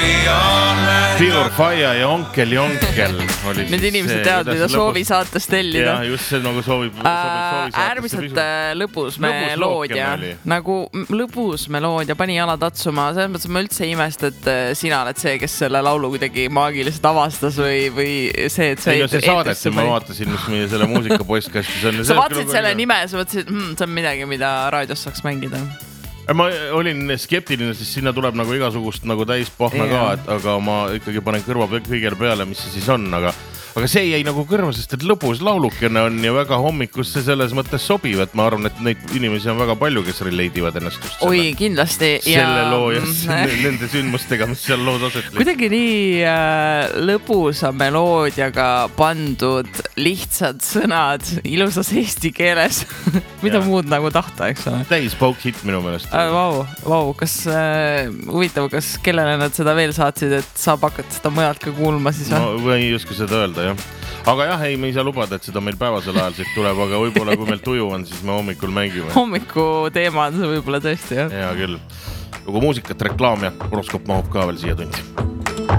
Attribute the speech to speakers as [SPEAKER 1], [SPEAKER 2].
[SPEAKER 1] Pure Fire ja Onkel Jonkel oli
[SPEAKER 2] Need inimesed teavad, mida soovi saates tellida.
[SPEAKER 1] Ja just see nagu soovib
[SPEAKER 2] äärmiselt lõbus meloodia. Nagu lõbus meloodia pani jala tatsuma. Selles mõttes ma üldse imest, et sina oled see, kes selle laulu kuidagi maagiliselt avastas või see, et
[SPEAKER 1] see saadet, ma vaatasin, mis meie selle muusikapostkastis on.
[SPEAKER 2] Sa vaatasid selle nime ja sa mõtlesid, see on midagi, mida raadios saaks mängida.
[SPEAKER 1] Ma olin skeptiline, sest sinna tuleb nagu igasugust nagu täis pohna ka, aga ma ikkagi panen kõrva kõigele peale, mis see siis on, aga see jäi nagu kõrva, sest et lõbus laulukene on ja väga hommikusse selles mõttes sobiv, et ma arvan, et neid inimesi on väga palju, kes releidivad ennast just
[SPEAKER 2] Oi, kindlasti.
[SPEAKER 1] Selle loo ja nende sündmustega, mis seal lood asetli.
[SPEAKER 2] Kuidagi nii lõbusa meloodiaga pandud lihtsad sõnad ilusas eesti keeles. Mida muud nagu tahta, eks ole?
[SPEAKER 1] Täis pauk hit minu meelest.
[SPEAKER 2] Vau, kas huvitav, kas kellele nad seda veel saatsid, et saab hakata seda mujalt ka kuulma siis?
[SPEAKER 1] Ma ei oska seda öelda. Aga jah, ei, me ei saa lubada, et seda meil päevasel ajal siit tuleb, aga võib-olla kui meil tuju on, siis me hommikul mängime.
[SPEAKER 2] Hommiku teema on see võib-olla tõesti, jah.
[SPEAKER 1] Hea küll. Lugu muusikat, reklaam ja horoskoop mahub ka veel siia tundi.